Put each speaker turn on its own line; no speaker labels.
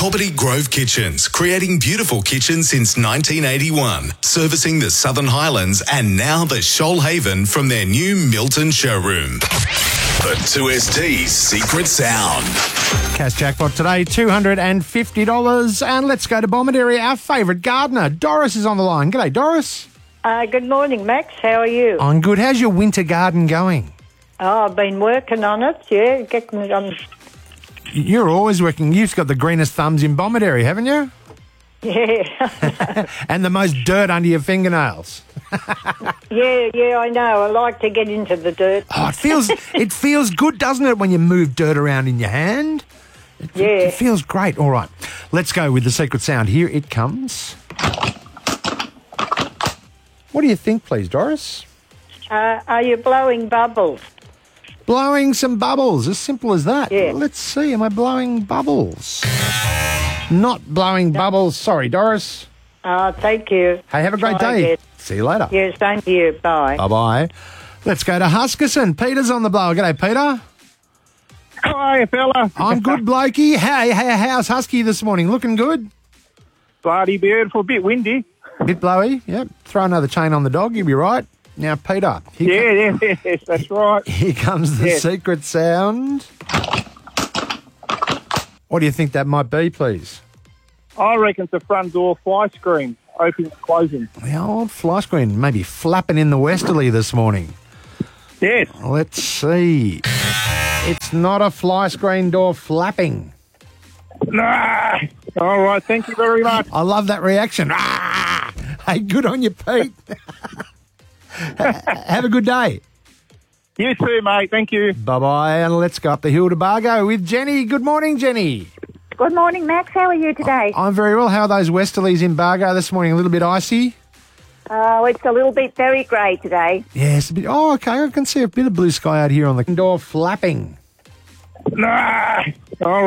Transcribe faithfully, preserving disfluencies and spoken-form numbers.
Poverty Grove Kitchens, creating beautiful kitchens since nineteen eighty-one, servicing the Southern Highlands and now the Shoalhaven from their new Milton showroom. The two S T's Secret Sound.
Cash jackpot today, two hundred fifty dollars. And let's go to Bomaderry. Our favourite gardener, Doris, is on the line. G'day, Doris.
Uh, good morning, Max. How are you?
I'm good. How's your winter garden going?
Oh, I've been working on it, yeah. Getting it on.
You're always working. You've got the greenest thumbs in Bomaderry, haven't you?
Yeah.
And the most dirt under your fingernails.
yeah, yeah, I know. I like to get into the dirt.
Oh, it feels it feels good, doesn't it, when you move dirt around in your hand? It,
Yeah.
It feels great. All right. Let's go with the secret sound. Here it comes. What do you think, please, Doris?
Uh, are you blowing bubbles?
Blowing some bubbles. As simple as that.
Yeah.
Let's see. Am I blowing bubbles? Not blowing bubbles. Sorry, Doris.
Oh, thank you.
Hey, have a great
Try
day.
again.
See you later.
Yeah, same to you. Bye.
Bye-bye. Let's go to Huskerson. Peter's on the blower. G'day, Peter.
How are you, fella?
I'm good, blokey. Hey, hey, how's Husky this morning? Looking good?
Bloody beautiful, a bit windy.
Bit blowy, yep. Throw another chain on the dog, you'll be right. Now, Peter. Here
Yeah, yeah, yes, that's right.
com- here comes the
Yes.
secret sound. What do you think that might be, please?
I reckon it's a front door fly screen, opening and closing.
The old fly screen, maybe flapping in the westerly this morning.
Yes.
Let's see. It's not a fly screen door flapping.
Nah. All right, thank you very much.
I love that reaction. Ah! Hey, good on you, Pete. Have a good day.
You too, mate. Thank you.
Bye-bye, and let's go up the hill to Bargo with Jenny. Good morning, Jenny.
Good morning, Max. How are you today?
I'm very well. How are those westerlies in Bargo this morning? A little bit icy?
Oh, it's a little bit very grey today.
Yes. A bit, oh, okay. I can see a bit of blue sky out here on the door flapping.
Nah. All